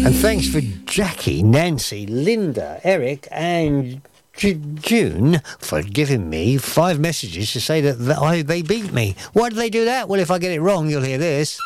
And thanks for Jackie, Nancy, Linda, Eric and June for giving me 5 messages to say that they beat me. Why did they do that? Well, if I get it wrong, you'll hear this.